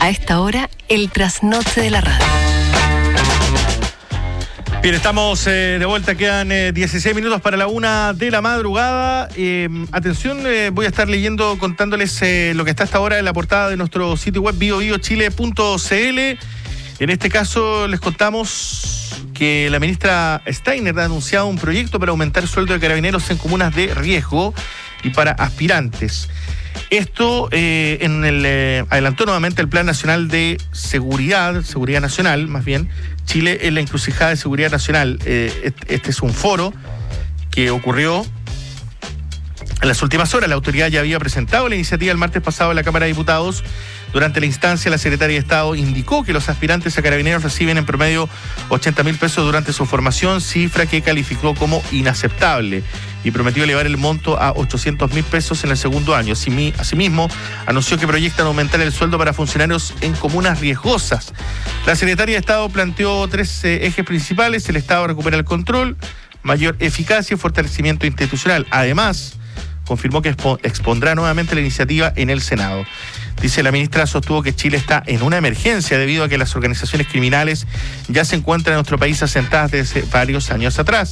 A esta hora, el trasnoche de la radio. Bien, estamos de vuelta, quedan 16 minutos para la 1 de la madrugada. Atención, voy a estar leyendo, contándoles lo que está hasta ahora en la portada de nuestro sitio web biobiochile.cl. En este caso les contamos que la ministra Steiner ha anunciado un proyecto para aumentar el sueldo de carabineros en comunas de riesgo y para aspirantes. Esto adelantó nuevamente el Plan Nacional de Seguridad Nacional, más bien, Chile en la encrucijada de seguridad nacional. Este es un foro que ocurrió en las últimas horas. La autoridad ya había presentado la iniciativa el martes pasado en la Cámara de Diputados. Durante la instancia, la Secretaría de Estado indicó que los aspirantes a carabineros reciben en promedio 80.000 pesos durante su formación, cifra que calificó como inaceptable, y prometió elevar el monto a 800.000 pesos en el segundo año. Asimismo, anunció que proyectan aumentar el sueldo para funcionarios en comunas riesgosas. La Secretaría de Estado planteó 3 ejes principales: el Estado recupera el control, mayor eficacia y fortalecimiento institucional. Además, confirmó que expondrá nuevamente la iniciativa en el Senado. Dice, la ministra sostuvo que Chile está en una emergencia debido a que las organizaciones criminales ya se encuentran en nuestro país asentadas desde varios años atrás.